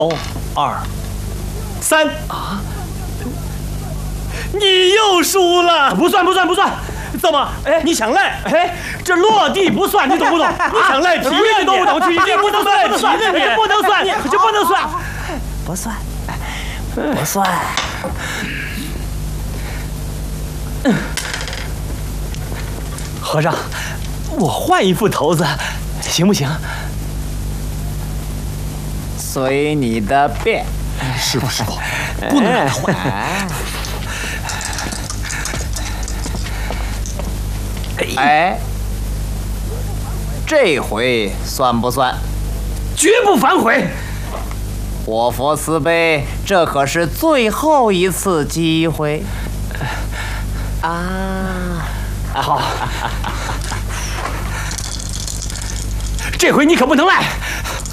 2、3啊！你又输了，不算。怎么？哎，你想赖？哎，这落地不算，你懂不懂？你想赖皮呀？你懂不懂？你不能算，不算，这不能算，这不能算， 不算。 和尚，我换一副头子，行不行？ 随你的便。 师傅，不能让他换。 哎，这回算不算？ 绝不反悔。 活佛慈悲，这可是最后一次机会。 好，这回你可不能赖。